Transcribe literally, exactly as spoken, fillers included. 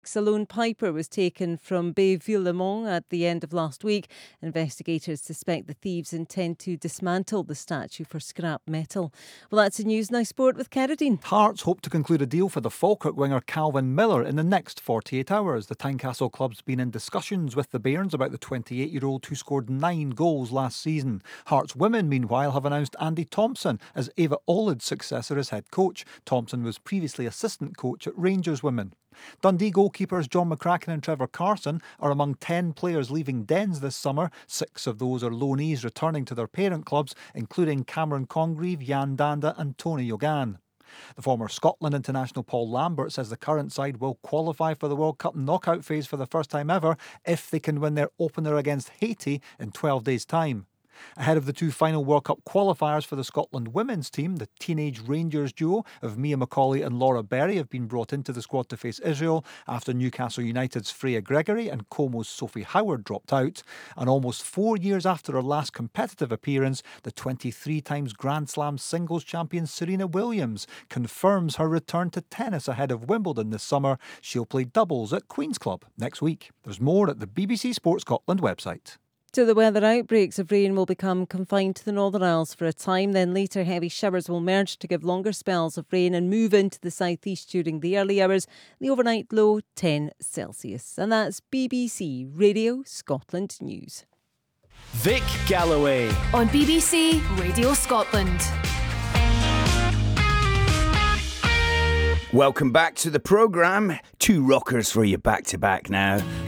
weeks. A lone piper was taken from Bay-Villemont at the end of last week. Investigators suspect the thieves intend to dismantle the statue for scrap metal. Well, that's the news. Now sport with Keradine. Hearts hope to conclude a deal for the Falkirk winger Calvin Miller in the next forty-eight hours. The Tynecastle club's been in discussions with the Bairns about the twenty-eight-year-old who scored nine goals last season. Hearts women, meanwhile, have announced Andy Thompson as Eva Olid's successor as head coach. Thompson was previously assistant coach at Rangers women. Dundee goalkeepers John McCracken and Trevor Carson are among ten players leaving Dens this summer. Six of those are loanees returning to their parent clubs, including Cameron Congreve, Jan Danda and Tony Yogan. The former Scotland international Paul Lambert says the current side will qualify for the World Cup knockout phase for the first time ever if they can win their opener against Haiti in twelve days' time. Ahead of the two final World Cup qualifiers for the Scotland women's team, the teenage Rangers duo of Mia Macaulay and Laura Berry have been brought into the squad to face Israel after Newcastle United's Freya Gregory and Como's Sophie Howard dropped out. And almost four years after her last competitive appearance, the twenty-three times Grand Slam singles champion Serena Williams confirms her return to tennis ahead of Wimbledon this summer. She'll play doubles at Queen's Club next week. There's more at the B B C Sport Scotland website. To the weather, outbreaks of rain will become confined to the Northern Isles for a time. Then later, heavy showers will merge to give longer spells of rain and move into the southeast during the early hours. The overnight low, ten Celsius. And that's B B C Radio Scotland News. Vic Galloway on B B C Radio Scotland. Welcome back to the programme. Two rockers for you back to back now.